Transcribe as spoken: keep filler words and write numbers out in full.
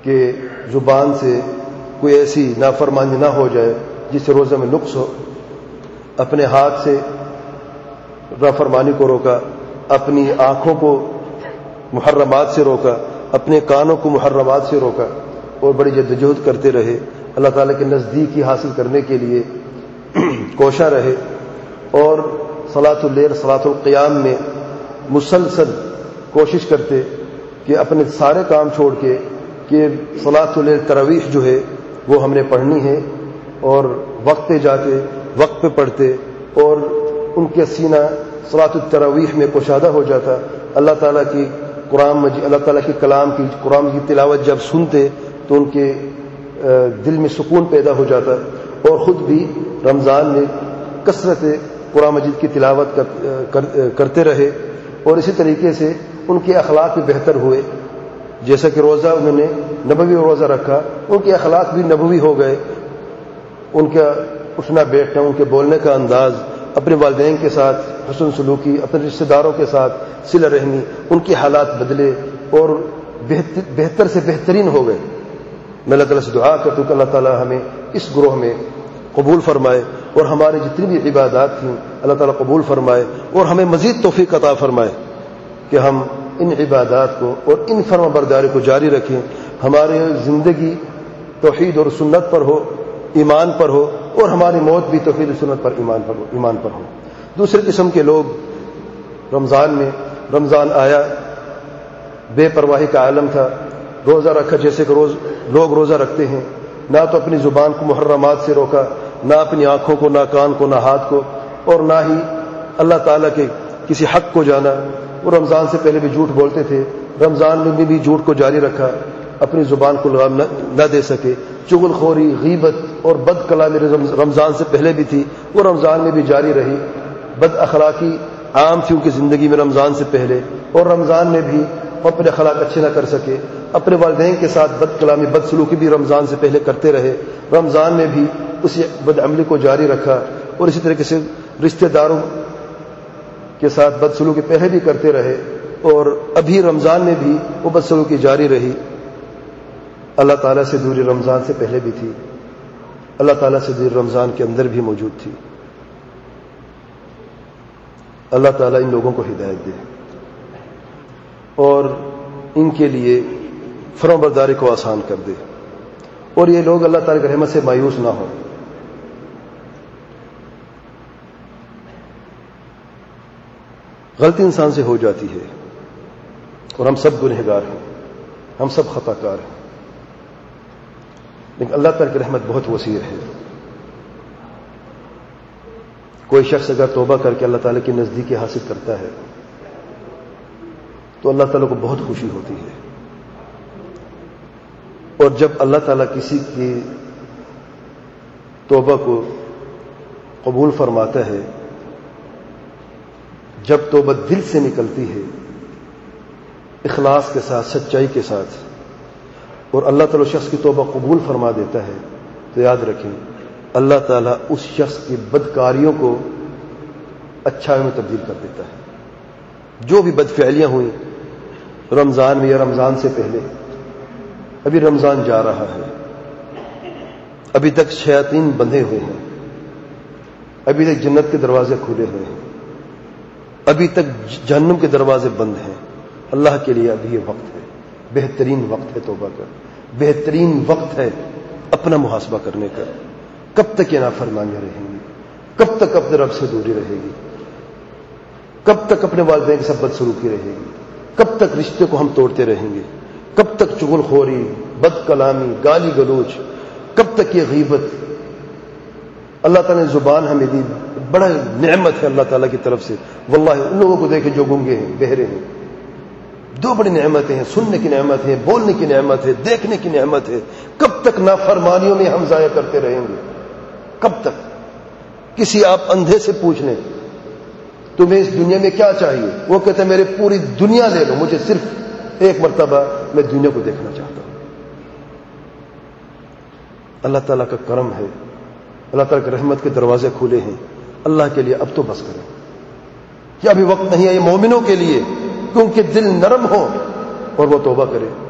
کہ زبان سے کوئی ایسی نافرمانی نہ ہو جائے جس سے روزہ میں نقص ہو. اپنے ہاتھ سے نافرمانی کو روکا، اپنی آنکھوں کو محرمات سے روکا، اپنے کانوں کو محرمات سے روکا، اور بڑی جدوجہد کرتے رہے. اللہ تعالیٰ کے نزدیکی حاصل کرنے کے لیے کوشاں رہے، اور صلاۃ اللیل صلاۃ القیام میں مسلسل کوشش کرتے کہ اپنے سارے کام چھوڑ کے کہ صلاۃ اللیل تراویح جو ہے وہ ہم نے پڑھنی ہے، اور وقت پہ جاتے، وقت پہ پڑھتے، اور ان کے سینہ صلاۃ التراویح میں کشادہ ہو جاتا. اللہ تعالیٰ کی قرآن مجید، اللہ تعالیٰ کے کلام کی قرآن کی تلاوت جب سنتے تو ان کے دل میں سکون پیدا ہو جاتا، اور خود بھی رمضان میں کثرت قرآن مجید کی تلاوت کرتے رہے، اور اسی طریقے سے ان کے اخلاق بھی بہتر ہوئے. جیسا کہ روزہ انہوں نے نبوی روزہ رکھا، ان کے اخلاق بھی نبوی ہو گئے. ان کا اٹھنا بیٹھنا، ان کے بولنے کا انداز، اپنے والدین کے ساتھ حسن سلوکی، اپنے رشتہ داروں کے ساتھ صلہ رحمی، ان کے حالات بدلے اور بہتر سے بہترین ہو گئے. میں اللہ تعالیٰ سے دعا کرتا ہوں کہ اللہ تعالیٰ ہمیں اس گروہ میں قبول فرمائے، اور ہماری جتنی بھی عبادات تھیں اللہ تعالیٰ قبول فرمائے، اور ہمیں مزید توفیق عطا فرمائے کہ ہم ان عبادات کو اور ان فرما برداری کو جاری رکھیں. ہماری زندگی توحید اور سنت پر ہو، ایمان پر ہو، اور ہماری موت بھی توحید و سنت پر ایمان پر ہو ایمان پر ہو. دوسرے قسم کے لوگ رمضان میں، رمضان آیا، بے پرواہی کا عالم تھا، روزہ رکھا جیسے کہ روز لوگ روزہ رکھتے ہیں، نہ تو اپنی زبان کو محرمات سے روکا، نہ اپنی آنکھوں کو، نہ کان کو، نہ ہاتھ کو، اور نہ ہی اللہ تعالیٰ کے کسی حق کو جانا. وہ رمضان سے پہلے بھی جھوٹ بولتے تھے، رمضان میں بھی جھوٹ کو جاری رکھا، اپنی زبان کو لگام نہ دے سکے. چغل خوری، غیبت اور بد کلامی رمضان سے پہلے بھی تھی، وہ رمضان میں بھی جاری رہی. بد اخلاقی عام تھی ان کی زندگی میں رمضان سے پہلے، اور رمضان میں بھی اپنے اخلاق اچھے نہ کر سکے. اپنے والدین کے ساتھ بد کلامی، بد سلوکی بھی رمضان سے پہلے کرتے رہے، رمضان میں بھی اسی بد عملی کو جاری رکھا، اور اسی طریقے سے رشتہ داروں کے ساتھ بد سلوکی پہلے بھی کرتے رہے، اور ابھی رمضان میں بھی وہ بد سلوکی جاری رہی. اللہ تعالیٰ سے دوری رمضان سے پہلے بھی تھی، اللہ تعالیٰ سے دوری رمضان کے اندر بھی موجود تھی. اللہ تعالیٰ ان لوگوں کو ہدایت دے اور ان کے لیے فرمانبرداری کو آسان کر دے، اور یہ لوگ اللہ تعالیٰ کی رحمت سے مایوس نہ ہوں. غلطی انسان سے ہو جاتی ہے، اور ہم سب گنہگار ہیں، ہم سب خطا کار ہیں، لیکن اللہ تعالیٰ کی رحمت بہت وسیع ہے. کوئی شخص اگر توبہ کر کے اللہ تعالیٰ کی نزدیکی حاصل کرتا ہے تو اللہ تعالیٰ کو بہت خوشی ہوتی ہے. اور جب اللہ تعالیٰ کسی کی توبہ کو قبول فرماتا ہے، جب توبہ دل سے نکلتی ہے، اخلاص کے ساتھ، سچائی کے ساتھ، اور اللہ تعالیٰ شخص کی توبہ قبول فرما دیتا ہے، تو یاد رکھیں اللہ تعالیٰ اس شخص کی بدکاریوں کو اچھائی میں تبدیل کر دیتا ہے. جو بھی بدفعلیاں ہوئیں رمضان میں یا رمضان سے پہلے، ابھی رمضان جا رہا ہے، ابھی تک شیاطین بندھے ہوئے ہیں، ابھی تک جنت کے دروازے کھلے ہوئے ہیں، ابھی تک جہنم کے دروازے بند ہیں. اللہ کے لیے ابھی یہ وقت ہے، بہترین وقت ہے توبہ کا، بہترین وقت ہے اپنا محاسبہ کرنے کا. کب تک یہ نافرمانیاں رہیں گی؟ کب تک اپنے رب سے دوری رہے گی؟ کب تک اپنے والدین کے ساتھ بدسلوکی رہے گی؟ کب تک رشتے کو ہم توڑتے رہیں گے؟ کب تک چغل خوری، بد کلامی، گالی گلوچ؟ کب تک یہ غیبت؟ اللہ تعالیٰ نے زبان ہمیں دی، بڑا نعمت ہے اللہ تعالیٰ کی طرف سے. واللہ ان لوگوں کو دیکھیں جو گنگے ہیں، بہرے ہیں، دو بڑی نعمتیں ہیں، سننے کی نعمت ہے، بولنے کی نعمت ہے، دیکھنے کی نعمت ہے. کب تک نافرمانیوں میں ہم ضائع کرتے رہیں گے؟ کب تک؟ کسی آپ اندھے سے پوچھ لیں تمہیں اس دنیا میں کیا چاہیے، وہ کہتے ہیں میرے پوری دنیا لے لو، مجھے صرف ایک مرتبہ میں دنیا کو دیکھنا چاہتا ہوں. اللہ تعالیٰ کا کرم ہے، اللہ تعالیٰ کی رحمت کے دروازے کھلے ہیں. اللہ کے لیے اب تو بس کریں. کیا ابھی وقت نہیں ہے یہ مومنوں کے لیے کہ ان کے دل نرم ہوں اور وہ توبہ کریں؟